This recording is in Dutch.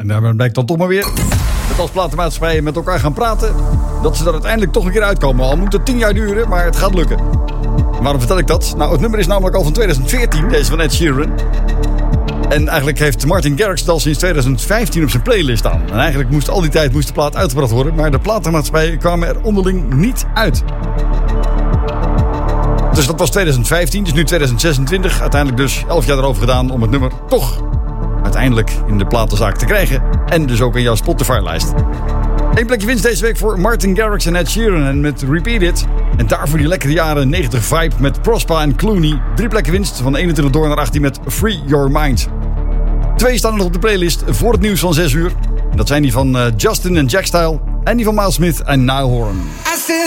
En daarmee blijkt dan toch maar weer dat als platenmaatschappijen met elkaar gaan praten, dat ze er uiteindelijk toch een keer uitkomen. Al moet het 10 jaar duren, maar het gaat lukken. Waarom vertel ik dat? Nou, het nummer is namelijk al van 2014, deze van Ed Sheeran. En eigenlijk heeft Martin Garrix het al sinds 2015 op zijn playlist staan. En eigenlijk moest al die tijd de plaat uitgebracht worden, maar de platenmaatschappijen kwamen er onderling niet uit. Dus dat was 2015, dus nu 2026. Uiteindelijk dus 11 jaar erover gedaan om het nummer toch uiteindelijk in de platenzaak te krijgen. En dus ook in jouw Spotify-lijst. 1 plekje winst deze week voor Martin Garrix en Ed Sheeran en met Repeat It. En daarvoor die lekkere jaren 90 vibe met Prospa en Clooney. 3 plekken winst van 21 door naar 18 met Free Your Mind. 2 staan er nog op de playlist voor het nieuws van 6 uur. En dat zijn die van Justin en Jack Style en die van Miles Smith en Niall Horan.